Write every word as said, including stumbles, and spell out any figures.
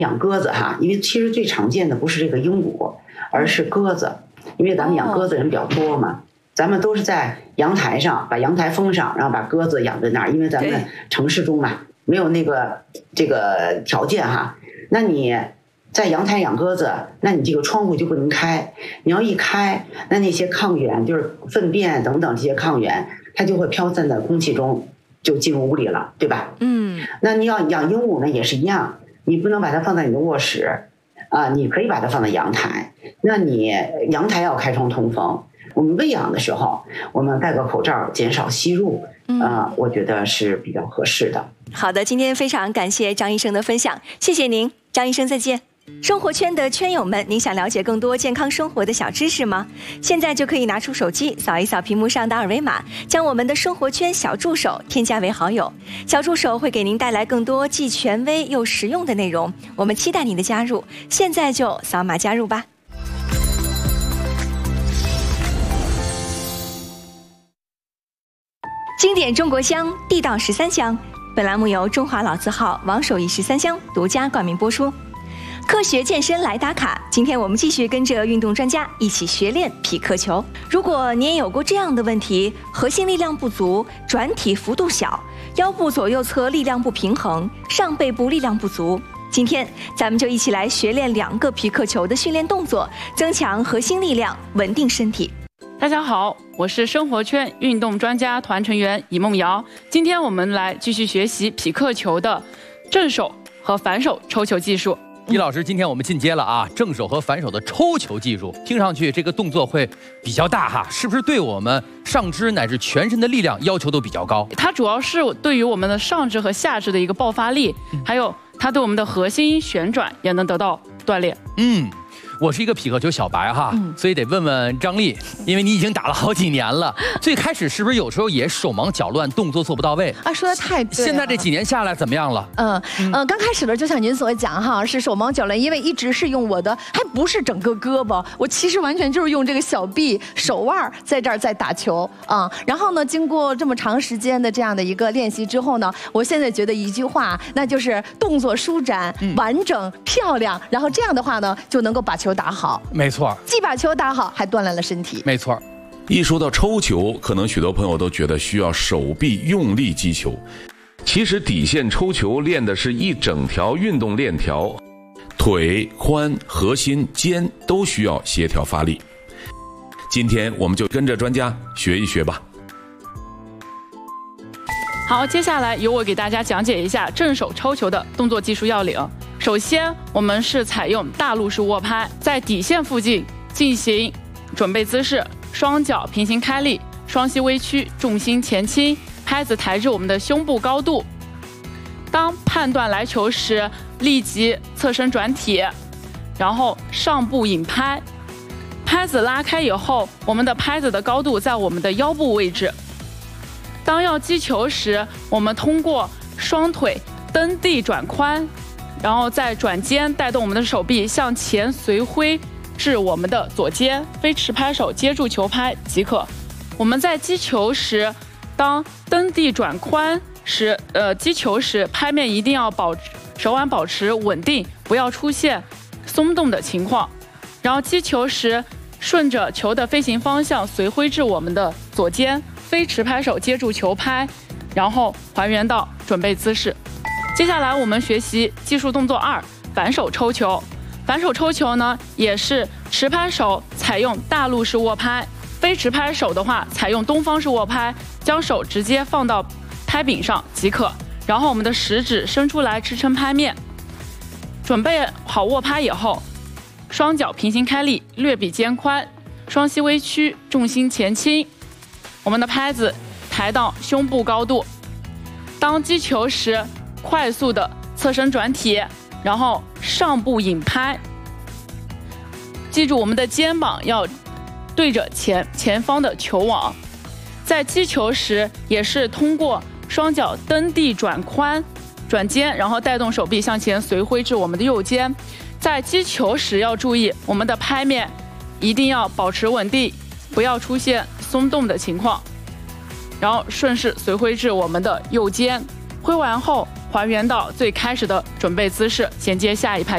养鸽子哈，因为其实最常见的不是这个鹦鹉，而是鸽子，因为咱们养鸽子人比较多嘛，咱们都是在阳台上把阳台封上，然后把鸽子养在那儿，因为咱们城市中嘛没有那个这个条件哈。那你在阳台养鸽子，那你这个窗户就不能开，你要一开，那那些抗原就是粪便等等这些抗原，它就会飘散在空气中，就进入屋里了，对吧？嗯。那你要养鹦鹉呢，也是一样，你不能把它放在你的卧室啊，你可以把它放在阳台。那你阳台要开窗通风。我们喂养的时候，我们戴个口罩，减少吸入，啊、呃，我觉得是比较合适的。 好的，今天非常感谢张医生的分享，谢谢您，张医生再见。生活圈的圈友们，您想了解更多健康生活的小知识吗？现在就可以拿出手机扫一扫屏幕上的二维码，将我们的生活圈小助手添加为好友。小助手会给您带来更多既权威又实用的内容，我们期待您的加入，现在就扫码加入吧。经典中国香，地道十三香。本栏目由中华老字号王守义十三香独家冠名播出。科学健身来打卡，今天我们继续跟着运动专家一起学练匹克球。如果你也有过这样的问题，核心力量不足，转体幅度小，腰部左右侧力量不平衡，上背部力量不足，今天咱们就一起来学练两个匹克球的训练动作，增强核心力量，稳定身体。 大家好，我是生活圈运动专家团成员尹梦瑶。今天我们来继续学习匹克球的正手和反手抽球技术。 尹老师，今天我们进阶了啊，正手和反手的抽球技术，听上去这个动作会比较大哈，是不是对我们上肢乃至全身的力量要求都比较高？ 它主要是对于我们的上肢和下肢的一个爆发力，还有它对我们的核心旋转也能得到锻炼。 嗯。我是一个匹克球小白哈，嗯、所以得问问张丽，因为你已经打了好几年了，最开始是不是有时候也手忙脚乱，动作做不到位啊？说的太对了。 现在这几年下来怎么样了？ 嗯嗯、呃，刚开始的就像您所讲哈，是手忙脚乱，因为一直是用我的，还不是整个胳膊，我其实完全就是用这个小臂、手腕在这儿在打球啊。然后呢，经过这么长时间的这样的一个练习之后呢，我现在觉得一句话，那就是动作舒展、嗯、完整、漂亮，然后这样的话呢，就能够把球打好。 没错， 既把球打好，还锻炼了身体。 没错。 一说到抽球，可能许多朋友都觉得需要手臂用力击球。其实底线抽球练的是一整条运动链条，腿、髋、核心、肩都需要协调发力。今天我们就跟着专家学一学吧。 好，接下来由我给大家讲解一下正手抽球的动作技术要领。首先，我们是采用大陆式握拍，在底线附近进行准备姿势，双脚平行开立，双膝微屈，重心前倾，拍子抬至我们的胸部高度。当判断来球时，立即侧身转体，然后上步引拍，拍子拉开以后，我们的拍子的高度在我们的腰部位置。当要击球时，我们通过双腿蹬地转髋，然后再转肩带动我们的手臂向前随挥至我们的左肩，飞持拍手接住球拍即可。我们在击球时，当蹬地转髋时，呃，击球时拍面一定要保手腕保持稳定，不要出现松动的情况。然后击球时，顺着球的飞行方向随挥至我们的左肩，飞持拍手接住球拍，然后还原到准备姿势。接下来我们学习技术动作二，反手抽球。反手抽球呢，也是持拍手采用大陆式握拍，非持拍手的话采用东方式握拍，将手直接放到拍柄上即可。然后我们的食指伸出来支撑拍面。准备好握拍以后，双脚平行开立，略比肩宽，双膝微屈，重心前倾。我们的拍子抬到胸部高度。当击球时，快速的侧身转体，然后上步引拍。记住我们的肩膀要对着前前方的球网。在击球时，也是通过双脚蹬地转髋、转肩，然后带动手臂向前随挥至我们的右肩。在击球时要注意，我们的拍面一定要保持稳定，不要出现松动的情况。然后顺势随挥至我们的右肩，挥完后还原到最开始的准备姿势，衔接下一拍。